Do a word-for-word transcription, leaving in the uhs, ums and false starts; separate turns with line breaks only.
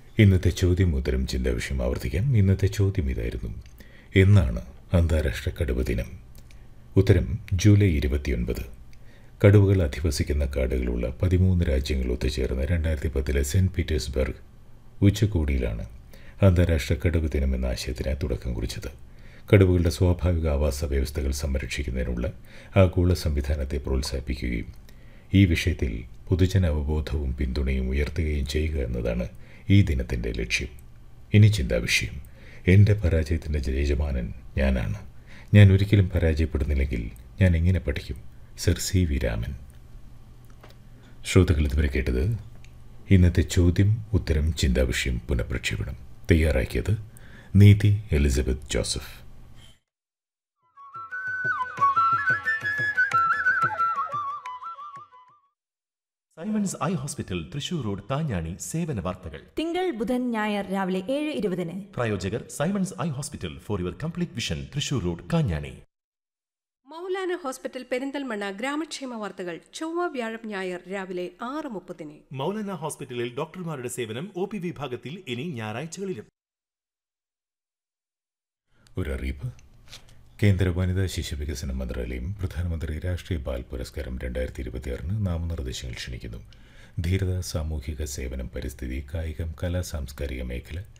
ഇന്നത്തെ ചോദ്യം ഉത്തരം ചിന്താ വിഷയം ആവർത്തിക്കാം. ഇന്നത്തെ ചോദ്യം ഇതായിരുന്നു: എന്നാണ് അന്താരാഷ്ട്ര കടുവ ദിനം? ഉത്തരം ജൂലൈ ഇരുപത്തിയൊൻപത്. കടുവകൾ അധിവസിക്കുന്ന കാടുകളുള്ള പതിമൂന്ന് രാജ്യങ്ങൾ ഒത്തുചേർന്ന് രണ്ടായിരത്തി പത്തിലെ സെന്റ് പീറ്റേഴ്സ്ബർഗ് ഉച്ചകോടിയിലാണ് അന്താരാഷ്ട്ര കടുവ ദിനം എന്ന ആശയത്തിന് തുടക്കം കുറിച്ചത്. കടുവകളുടെ സ്വാഭാവിക ആവാസ വ്യവസ്ഥകൾ സംരക്ഷിക്കുന്നതിനുള്ള ആഗോള സംവിധാനത്തെ പ്രോത്സാഹിപ്പിക്കുകയും ഈ വിഷയത്തിൽ പൊതുജന അവബോധവും പിന്തുണയും ഉയർത്തുകയും ചെയ്യുക എന്നതാണ് ഈ ദിനത്തിൻ്റെ ലക്ഷ്യം. ഇനി ചിന്താ വിഷയം: എൻ്റെ പരാജയത്തിൻ്റെ യജമാനൻ ഞാനാണ്. ഞാൻ ഒരിക്കലും പരാജയപ്പെടുന്നില്ലെങ്കിൽ ഞാൻ എങ്ങനെ പഠിക്കും? Sir C V Raman. ശ്രോതാക്കൾ ഇതുവരെ കേട്ടത് ഇന്നത്തെ ചോദ്യം ഉത്തരം ചിന്താ വിഷയം പുനഃപ്രക്ഷേപണം. തയ്യാറാക്കിയത് നീതി Elizabeth Joseph.
Symons eye hospital, Thrissur road, താഞ്ഞാണി. സേവന വാർത്തകൾ
തിങ്കൾ, ബുധൻ, ഞായർ രാവിലെ ഏഴ് ഇരുപതിന്.
പ്രായോജകർ Symons eye hospital, for your complete vision, Thrissur road, Kanjani.
Maulana hospital Perinthalmanna ഗ്രാമക്ഷേമ വാർത്തകൾ ചൊവ്വ, വ്യാഴം, ഞായർ രാവിലെ ആറ് മുപ്പതിന്.
മൗലാന ഹോസ്പിറ്റലിൽ ഡോക്ടർമാരുടെ സേവനം ഒ പി വിഭാഗത്തിൽ ഇനി ഞായറാഴ്ചകളിലും.
ഒരറിയിപ്പ്: കേന്ദ്ര വനിതാ ശിശു വികസന മന്ത്രാലയം പ്രധാനമന്ത്രി രാഷ്ട്രീയ ബാൽ പുരസ്കാരം രണ്ടായിരത്തി ഇരുപത്തിയാറിന് നാമനിർദ്ദേശങ്ങൾ ക്ഷണിക്കുന്നു. ധീരത, സാമൂഹിക സേവനം, പരിസ്ഥിതി, കായികം, കലാ സാംസ്കാരിക മേഖല